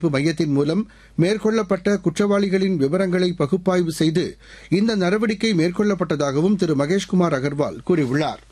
மையத்தின் மூலம் மேற்கொள்ளப்பட்ட குற்றவாளிகளின் விவரங்களை பகுப்பாய்வு செய்து இந்த நடவடிக்கை மேற்கொள்ளப்பட்டதாகவும் திரு மகேஷ்குமார் அகர்வால் கூறியுள்ளார்.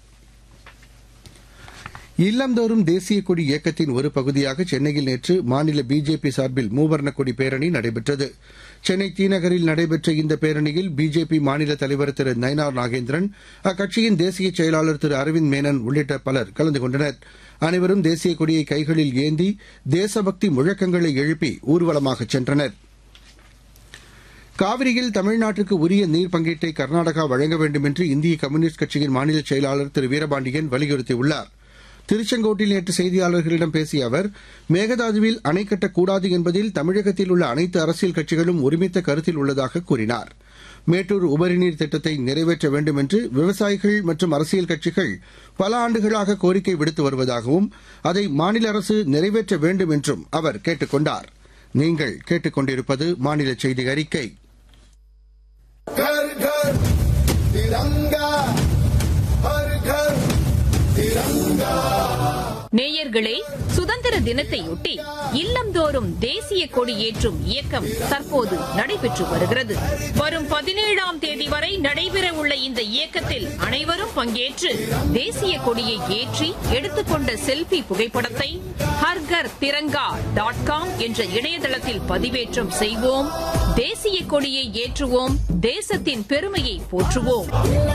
இல்லந்தோறும் தேசிய கொடி இயக்கத்தின் ஒரு பகுதியாக சென்னையில் நேற்று மாநில பிஜேபி சார்பில் மூவர்ண கொடி பேரணி நடைபெற்றது. சென்னை தீநகரில் நடைபெற்ற இந்த பேரணியில் பிஜேபி மாநில தலைவர் திரு நயினார் நாகேந்திரன், அக்கட்சியின் தேசிய செயலாளர் திரு அரவிந்த் மேனன் உள்ளிட்ட பலர் கலந்து கொண்டனர். அனைவரும் தேசிய கொடியை கைகளில் ஏந்தி தேசபக்தி முழக்கங்களை எழுப்பி ஊர்வலமாக சென்றனர். காவிரியில் தமிழ்நாட்டிற்கு உரிய நீர் பங்கீட்டை கர்நாடகா வழங்க வேண்டும் என்று இந்திய கம்யூனிஸ்ட் கட்சியின் மாநில செயலாளர் திரு வீரபாண்டியன் வலியுறுத்தியுள்ளார். திருச்செங்கோட்டில் நேற்று செய்தியாளர்களிடம் பேசிய அவர், மேகதாதுவில் அணை கட்டக்கூடாது என்பதில் தமிழகத்தில் உள்ள அனைத்து அரசியல் கட்சிகளும் ஒருமித்த கருத்தில் உள்ளதாக கூறினார். மேட்டூர் உபரிநீர் திட்டத்தை நிறைவேற்ற வேண்டும் என்று விவசாயிகள் மற்றும் அரசியல் கட்சிகள் பல ஆண்டுகளாக கோரிக்கை விடுத்து வருவதாகவும் அதை மாநில அரசு நிறைவேற்ற வேண்டும் என்றும் அவர் கேட்டுக் கொண்டார். நீங்கள் கேட்டுக் கொண்டிருப்பது மாநில செய்தி அறிக்கை. நேயர்களே, சுதந்திர தினத்தையொட்டி இல்லந்தோறும் தேசிய கொடி ஏற்றும் இயக்கம் தற்போது நடைபெற்று வருகிறது. வரும் 17ஆம் தேதி வரை நடைபெறவுள்ள இந்த இயக்கத்தில் அனைவரும் பங்கேற்று தேசிய கொடியை ஏற்றி எடுத்துக்கொண்ட செல்பி புகைப்படத்தை ஹர்கர் திரங்கா .com என்ற இணையதளத்தில் பதிவேற்றம் செய்வோம். தேசிய கொடியை ஏற்றுவோம். தேசத்தின் பெருமையை போற்றுவோம்.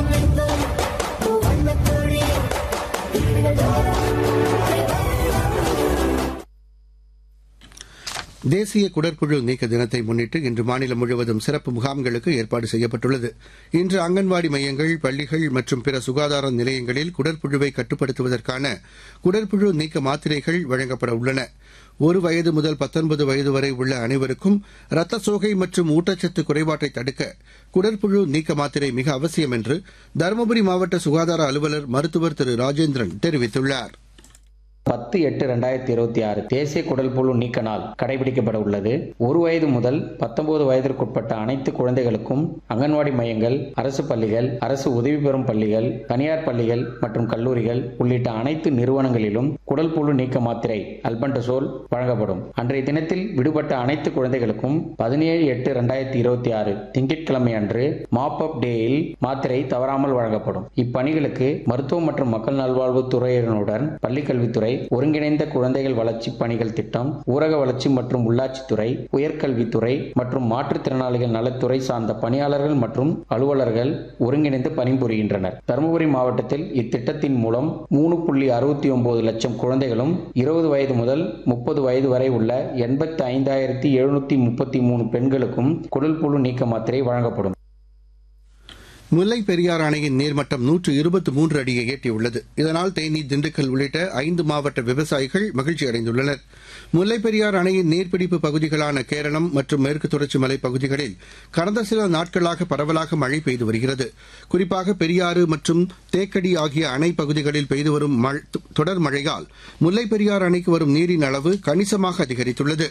தேசிய குடற்புழு நீக்க தினத்தை முன்னிட்டு இன்று மாநிலம் முழுவதும் சிறப்பு முகாம்களுக்கு ஏற்பாடு செய்யப்பட்டுள்ளது. இன்று அங்கன்வாடி மையங்கள், பள்ளிகள் மற்றும் பிற சுகாதார நிலையங்களில் குடற்புழுவை கட்டுப்படுத்துவதற்கான குடற்புழு நீக்க மாத்திரைகள் வழங்கப்பட உள்ளன. 1 வயது முதல் 19 வயது வரை உள்ள அனைவருக்கும் இரத்த சோகை மற்றும் ஊட்டச்சத்து குறைபாட்டை தடுக்க குடற்புழு நீக்க மாத்திரை மிக அவசியம் என்று தருமபுரி மாவட்ட சுகாதார அலுவலர் மருத்துவர் திரு ராஜேந்திரன் தெரிவித்துள்ளார். 10/8/2026 தேசிய குடல்புழு நீக்க நாள் கடைபிடிக்கப்பட உள்ளது. 1 வயது முதல் 19 வயதிற்குட்பட்ட அனைத்து குழந்தைகளுக்கும் அங்கன்வாடி மையங்கள், அரசு பள்ளிகள், அரசு உதவி பெறும் பள்ளிகள், தனியார் பள்ளிகள் மற்றும் கல்லூரிகள் உள்ளிட்ட அனைத்து நிறுவனங்களிலும் குடல்புழு நீக்க மாத்திரை அல்பண்டசோல் வழங்கப்படும். அன்றைய தினத்தில் விடுபட்ட அனைத்து குழந்தைகளுக்கும் 17/8/2026 திங்கட்கிழமை அன்று மாப் அப் டேயில் மாத்திரை தவறாமல் வழங்கப்படும். இப்பணிகளுக்கு மருத்துவம் மற்றும் மக்கள் நல்வாழ்வு துறையினருடன் பள்ளிக்கல்வித்துறை, ஒருங்கிணைந்த குழந்தைகள் வளர்ச்சி பணிகள் திட்டம், ஊரக வளர்ச்சி மற்றும் உள்ளாட்சித்துறை, உயர்கல்வித்துறை மற்றும் மாற்றுத்திறனாளிகள் நலத்துறை சார்ந்த பணியாளர்கள் மற்றும் அலுவலர்கள் ஒருங்கிணைந்து பணிபுரிகின்றனர். தருமபுரி மாவட்டத்தில் இத்திட்டத்தின் மூலம் 3.69 லட்சம் குழந்தைகளும் 20 வயது முதல் 30 வயது வரை உள்ள 85,733 பெண்களுக்கும் குடல்புழு நீக்க மாத்திரை வழங்கப்படும். முல்லை பெரியாறு அணையின் நீர்மட்டம் 123 அடியை எட்டியுள்ளது. இதனால் தேனி, திண்டுக்கல் உள்ளிட்ட 5 மாவட்ட விவசாயிகள் மகிழ்ச்சி அடைந்துள்ளனர். முல்லை பெரியாறு அணையின் நீர்பிடிப்பு பகுதிகளான கேரளம் மற்றும் மேற்கு தொடர்ச்சி மலைப் பகுதிகளில் கடந்த சில நாட்களாக பரவலாக மழை பெய்து வருகிறது. குறிப்பாக பெரியாறு மற்றும் தேக்கடி ஆகிய அணை பகுதிகளில் பெய்து வரும் தொடர் மழையால் முல்லை பெரியாறு அணைக்கு வரும் நீரின் அளவு கணிசமாக அதிகரித்துள்ளது.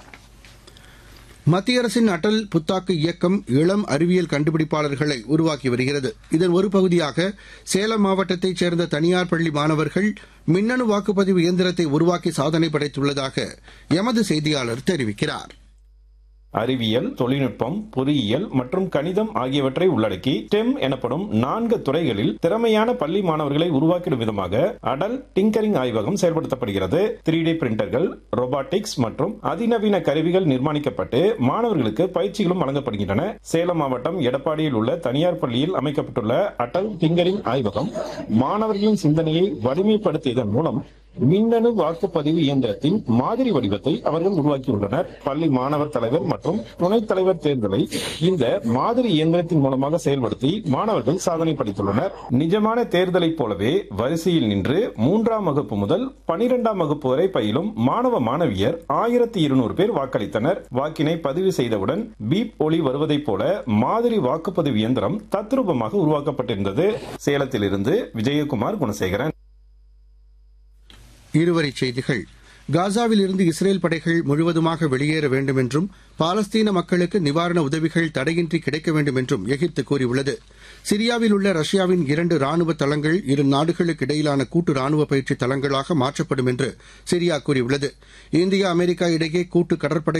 மத்திய அரசின் அடல் புத்தாக்கு இயக்கம் இளம் அறிவியல் கண்டுபிடிப்பாளர்களை உருவாக்கி வருகிறது. இதன் ஒரு பகுதியாக சேலம் மாவட்டத்தைச் சேர்ந்த தனியார் பள்ளி மாணவர்கள் மின்னணு வாக்குப்பதிவு இயந்திரத்தை உருவாக்கி சாதனை படைத்துள்ளதாக எமது செய்தியாளர் தெரிவிக்கிறார். அறிவியல், தொழில்நுட்பம், பொறியியல் மற்றும் கணிதம் ஆகியவற்றை உள்ளடக்கி ஸ்டெம் எனப்படும் 4 துறைகளில் திறமையான பள்ளி மாணவர்களை உருவாக்கிடும் விதமாக அடல் டிங்கரிங் ஆய்வகம் செயல்படுத்தப்படுகிறது. 3D பிரிண்டர்கள், ரோபாட்டிக்ஸ் மற்றும் அதிநவீன கருவிகள் நிர்மாணிக்கப்பட்டு மாணவர்களுக்கு பயிற்சிகளும் வழங்கப்படுகின்றன. சேலம் மாவட்டம் எடப்பாடியில் உள்ள தனியார் பள்ளியில் அமைக்கப்பட்டுள்ள அடல் டிங்கரிங் ஆய்வகம் மாணவர்களின் சிந்தனையை வலிமைப்படுத்தியதன் மூலம் மின்னணு வாக்குப்பதிவு இயந்திரத்தின் மாதிரி வடிவத்தை அவர்கள் உருவாக்கியுள்ளனர். பள்ளி மாணவர் தலைவர் மற்றும் துணைத் தலைவர் தேர்தலை இந்த மாதிரி இயந்திரத்தின் மூலமாக செயல்படுத்தி மாணவர்கள் சாதனை படைத்துள்ளனர். நிஜமான தேர்தலைப் போலவே வரிசையில் நின்று 3ஆம் வகுப்பு முதல் 12ஆம் வகுப்பு வரை பயிலும் மாணவ மாணவியர் 1200 பேர் வாக்களித்தனர். வாக்கினை பதிவு செய்தவுடன் பீப் ஒலி வருவதைப் போல மாதிரி வாக்குப்பதிவு இயந்திரம் தத்ரூபமாக உருவாக்கப்பட்டிருந்தது. சேலத்திலிருந்து விஜயகுமார் குணசேகரன். இருவரிச் செய்திகள். காசாவில் இருந்து இஸ்ரேல் படைகள் முழுவதுமாக வெளியேற வேண்டும் என்றும் பாலஸ்தீன மக்களுக்கு நிவாரண உதவிகள் தடையின்றி கிடைக்க வேண்டும் என்றும் எகிப்து கூறியுள்ளது. சிரியாவில் உள்ள ரஷ்யாவின் 2 ராணுவ தளங்கள் இரு நாடுகளுக்கு இடையிலான கூட்டு ராணுவ பயிற்சி தளங்களாக மாற்றப்படும் என்று சிரியா கூறியுள்ளது. இந்தியா அமெரிக்கா இடையே கூட்டு கடற்படை